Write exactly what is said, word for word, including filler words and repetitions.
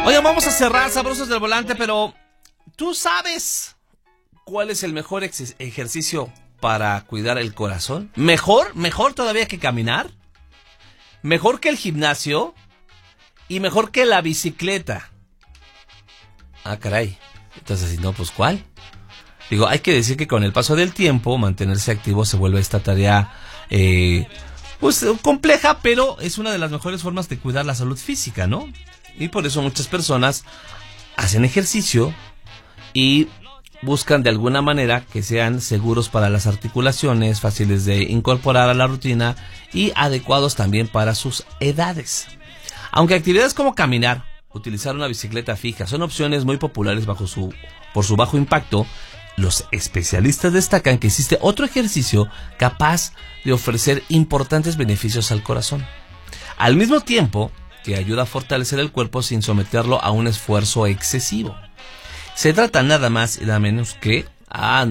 Oigan, vamos a cerrar Sabrosos del Volante, pero ¿tú sabes cuál es el mejor ex- ejercicio para cuidar el corazón? ¿Mejor? ¿Mejor todavía que caminar? ¿Mejor que el gimnasio? ¿Y mejor que la bicicleta? Ah, caray. Entonces, si no, pues ¿cuál? Digo, hay que decir que con el paso del tiempo, mantenerse activo se vuelve esta tarea eh, pues compleja, pero es una de las mejores formas de cuidar la salud física, ¿no? Y por eso muchas personas hacen ejercicio y buscan de alguna manera que sean seguros para las articulaciones, fáciles de incorporar a la rutina y adecuados también para sus edades. Aunque actividades como caminar, utilizar una bicicleta fija son opciones muy populares bajo su, por su bajo impacto, los especialistas destacan que existe otro ejercicio capaz de ofrecer importantes beneficios al corazón, al mismo tiempo que ayuda a fortalecer el cuerpo sin someterlo a un esfuerzo excesivo. Se trata nada más y nada menos que... Ah,